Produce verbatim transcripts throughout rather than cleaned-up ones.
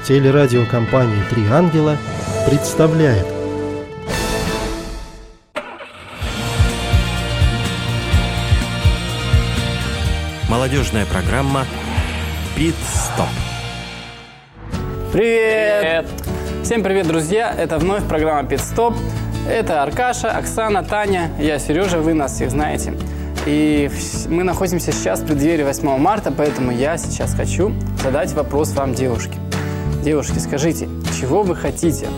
Телерадиокомпания «Три ангела» представляет. Молодежная программа «Пит-стоп». Привет! Всем привет, друзья! Это вновь программа «Пит-стоп». Это Аркаша, Оксана, Таня, я Сережа, вы нас всех знаете. И мы находимся сейчас в преддверии восьмого марта, поэтому я сейчас хочу задать вопрос вам, девушки. Девушки, скажите, чего вы хотите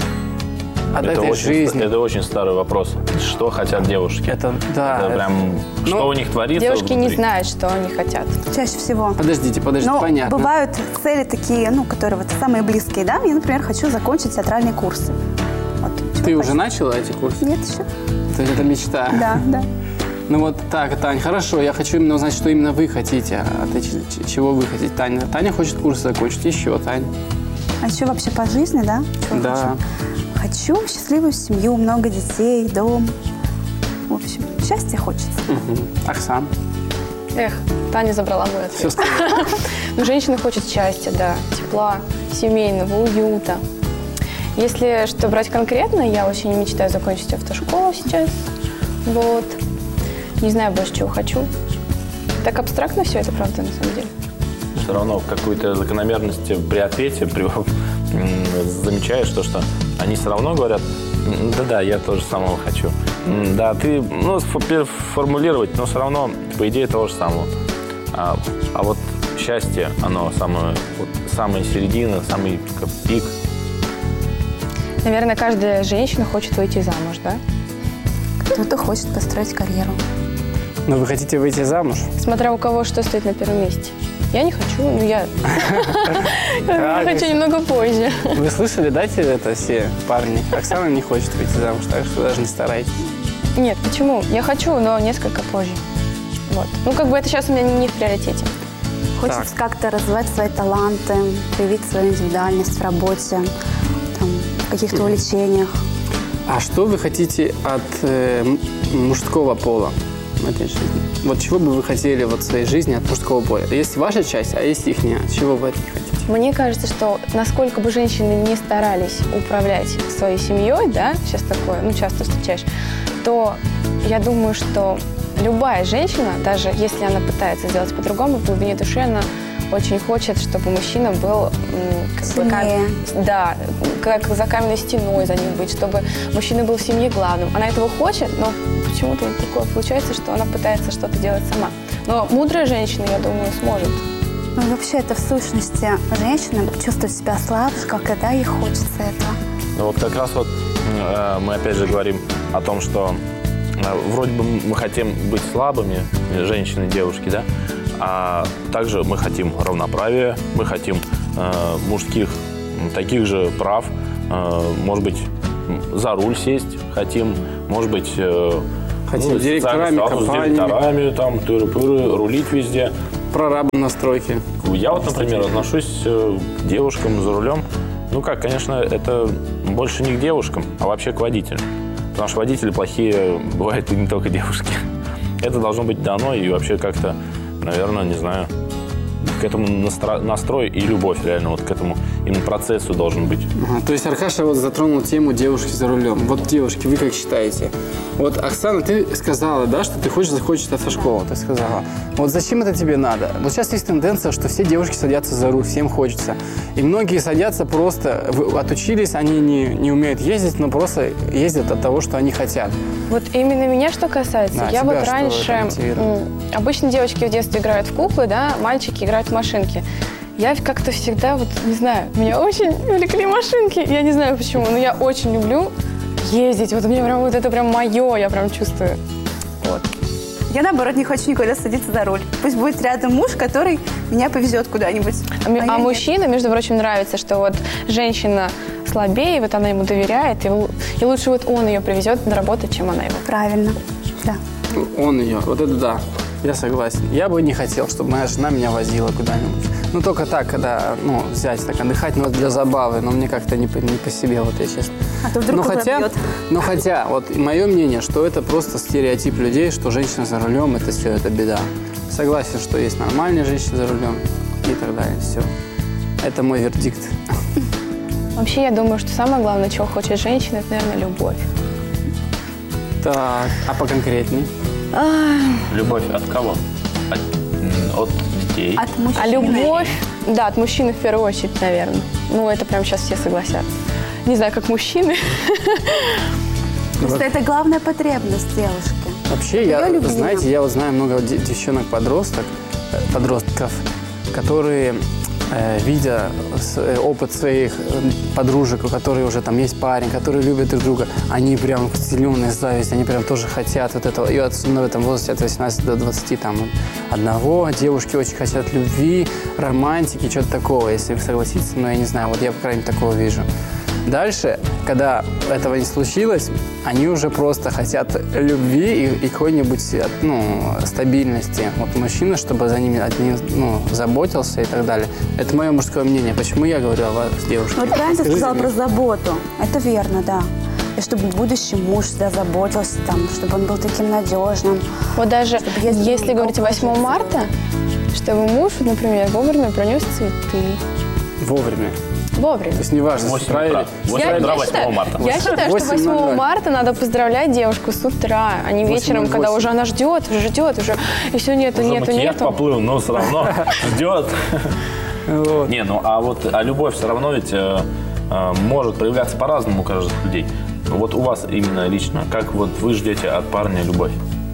от это этой очень, жизни? Это очень старый вопрос. Что хотят девушки? Это, да. Это это... прям, Но что у них творится? Девушки внутри? не знают, что они хотят. Чаще всего. Подождите, подождите, Но понятно. бывают цели такие, ну, которые вот самые близкие, да? Я, например, хочу закончить театральные курсы. Вот, Ты чего уже хочу? начала эти курсы? Нет еще. То есть это мечта? Да, да. Ну вот так, Тань, хорошо, я хочу именно узнать, что именно вы хотите, от этих- чего вы хотите. Таня, Таня хочет курсы закончить, еще, Таня. А еще вообще по жизни, да? Чего Да. хочу? Хочу счастливую семью, много детей, дом. В общем, счастья хочется. Угу. Оксан. Эх, Таня забрала мой Все ответ. сказала. Ну, женщина хочет счастья, да, тепла, семейного, уюта. Если что брать конкретно, я очень мечтаю закончить автошколу сейчас. Вот. Не знаю больше, чего хочу. Так абстрактно все это, правда, на самом деле. Все равно какую-то закономерность при ответе при, м, замечаешь, то, что они все равно говорят, «М, да-да, я тоже самого хочу». М, Да, ты, ну, фо- формулировать, но все равно, по идее, того же самого. А, а вот счастье, оно самое, вот, самая середина, самый как, пик. Наверное, каждая женщина хочет выйти замуж, да? Кто-то хочет построить карьеру. Но вы хотите выйти замуж? Смотря у кого что стоит на первом месте. Я не хочу, ну я Так, хочу немного позже. Вы слышали, да, те- это все парни? Оксана не хочет выйти замуж, так что даже не старайтесь. Нет, почему? Я хочу, но несколько позже. Вот. Ну, как бы это сейчас у меня не в приоритете. Хочется как-то развивать свои таланты, проявить свою индивидуальность в работе, там, в каких-то увлечениях. А что вы хотите от э, м- мужского пола в этой жизни? Вот чего бы вы хотели вот в своей жизни от мужского пола? Есть ваша часть, а есть ихняя. Чего вы от них хотите? Мне кажется, что насколько бы женщины не старались управлять своей семьей, да, сейчас такое, ну, часто встречаешь, то я думаю, что любая женщина, даже если она пытается сделать по-другому, в глубине души она очень хочет, чтобы мужчина был м, как бы, Сильнее. кам- да, как за каменной стеной за ним быть, чтобы мужчина был в семье главным. Она этого хочет, но почему-то вот такое получается, что она пытается что-то делать сама. Но мудрая женщина, я думаю, сможет. Ну, и вообще, это в сущности женщина чувствует себя слабше, когда ей хочется этого. Ну вот как раз вот э, мы опять же говорим о том, что э, вроде бы мы хотим быть слабыми, женщины, девушки, да, а также мы хотим равноправия, мы хотим э, мужских м, таких же прав, э, может быть, м, за руль сесть хотим, может быть, э, Хотим ну, директорами, социальный статус, компаниями. директорами, там, тыры-пыры, рулить везде. Прорабом на стройке. Я вот, например, отношусь э, к девушкам за рулем. Ну как, конечно, это больше не к девушкам, а вообще к водителям. Потому что водители плохие бывают и не только девушки. Это должно быть дано и вообще как-то, наверное, не знаю, к этому настро- настрой и любовь реально вот к этому именно процессу должен быть. Ага, то есть Аркаша вот затронул тему девушки за рулем. Вот, девушки, вы как считаете? Вот, Оксана, ты сказала, да, что ты хочешь закончить автошколу, ты сказала. Вот зачем это тебе надо? Вот сейчас есть тенденция, что все девушки садятся за руль, всем хочется. И многие садятся просто, в- отучились, они не, не умеют ездить, но просто ездят от того, что они хотят. Вот именно меня что касается, Да, я тебя вот что раньше... это мотивирует? м, Обычно девочки в детстве играют в куклы, да, мальчики играют в машинки. Я как-то всегда, вот, не знаю, меня очень увлекли машинки. Я не знаю почему, но я очень люблю ездить. Вот у меня прям вот это прям мое, я прям чувствую. Вот. Я, наоборот, не хочу никогда садиться за руль. Пусть будет рядом муж, который меня повезет куда-нибудь. А, ми- я а нет. мужчина, между прочим, нравится, что вот женщина слабее, вот она ему доверяет, и, л- и лучше вот он ее привезет на работу, чем она его. Правильно, да. Он ее, вот это да, я согласен. Я бы не хотел, чтобы моя жена меня возила куда-нибудь. Ну, только так, когда, ну, взять, так отдыхать, но для забавы. Но мне как-то не по, не по себе, вот я честно. А то вдруг но хотя, разобьет. но хотя, вот мое мнение, что это просто стереотип людей, что женщина за рулем, это все, это беда. Согласен, что есть нормальные женщины за рулем и так далее, все. Это мой вердикт. Вообще, я думаю, что самое главное, чего хочет женщина, это, наверное, любовь. Так, а поконкретней? Любовь от кого? От, м, от детей? От мужчины. А любовь, да, от мужчины в первую очередь, наверное. Ну, это прям сейчас все согласятся. Не знаю, как мужчины. Просто это главная потребность девушки. Вообще, Её я, любви. знаете, я вот знаю много де- девчонок-подросток, э, подростков, которые, э, видя с- э, опыт своих э, подружек, у которых уже там есть парень, которые любят друг друга, они прям зеленые зависть, они прям тоже хотят вот этого. И особенно в этом возрасте от восемнадцати до двадцати там одного. Девушки очень хотят любви, романтики, что-то такого, если вы согласитесь. Но я не знаю, вот я, по крайней мере, такого вижу. Дальше, когда этого не случилось, они уже просто хотят любви и, и какой-нибудь, ну, стабильности. Вот мужчина, чтобы за ними одним, ну, заботился и так далее. Это мое мужское мнение. Почему я говорю о вас, девушке? Вот правильно ты Скажите сказала мне. про заботу. Это верно, да. И чтобы будущий муж всегда заботился, там, чтобы он был таким надежным. Вот даже Чтобы если если он говорить восьмого марта, чтобы муж, например, вовремя принес цветы. Вовремя. Вовремя. То есть неважно, с восемь утра утра. или... восемь Я, утра, я считаю, восьмого марта. я считаю, что восемь ноль восьмого ноль. марта надо поздравлять девушку с утра, а не восемь вечером, ноль когда восемь. уже она ждет, уже ждет, уже и все нету, Уже нету, макияж нету. поплыл, но все равно ждет. Вот. Не, ну а вот а любовь все равно ведь э, э, может проявляться по-разному у каждых людей. Вот у вас именно лично, как вот вы ждете от парня любовь?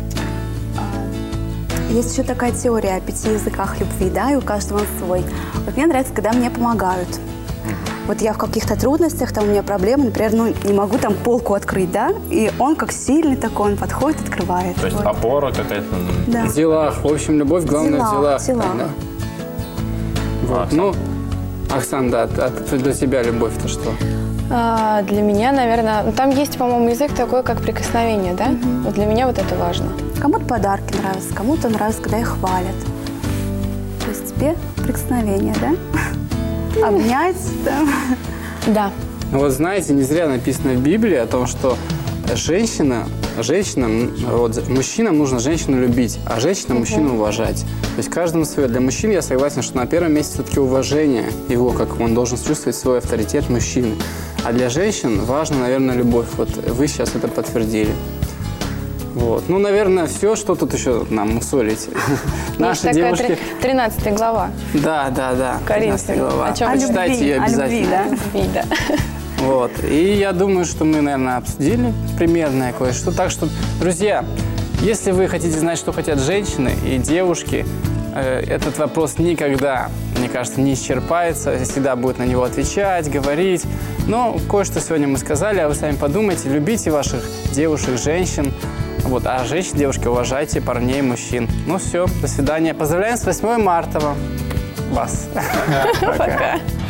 Есть еще такая теория о пяти языках любви, да, и у каждого он свой. Вот мне нравится, когда мне помогают. Вот я в каких-то трудностях, там у меня проблемы, например, ну, не могу там полку открыть, да, и он как сильный такой, он подходит, открывает. То есть Вот. опора какая-то? Да. В делах. В общем, любовь главное в В делах. делах, в делах. Да. Вот. Ну, Оксан, да, а ты- для тебя любовь-то что? А, для меня, наверное, ну, там есть, по-моему, язык такой, как прикосновение, да? Вот для меня вот это важно. Кому-то подарки нравятся, кому-то нравится, когда их хвалят. То есть тебе прикосновение, да? Обнять, да. Да. Ну вот знаете, не зря написано в Библии о том, что женщина, женщинам, вот, мужчинам нужно женщину любить, а женщинам мужчину уважать. То есть каждому свое. Для мужчин я согласен, что на первом месте все-таки уважение его, как он должен чувствовать свой авторитет мужчины. А для женщин важна, наверное, любовь. Вот вы сейчас это подтвердили. Вот. Ну, наверное, все, что тут еще нам мусолить. Есть Наши такая девушки... три- тринадцатая глава. Да, да, да. Коринфянам. тринадцатая глава. О чем О Почитайте любви, ее о любви, обязательно. да? Любви, да. Вот. И я думаю, что мы, наверное, обсудили примерное кое-что. Так что, друзья, если вы хотите знать, что хотят женщины и девушки, э, этот вопрос никогда, мне кажется, не исчерпается. Всегда будет на него отвечать, говорить. Но кое-что сегодня мы сказали, а вы сами подумайте. Любите ваших девушек, женщин. Вот. А женщин, девушки, уважайте парней, мужчин. Ну все, до свидания. Поздравляем с восьмого марта вам. Вас. Пока.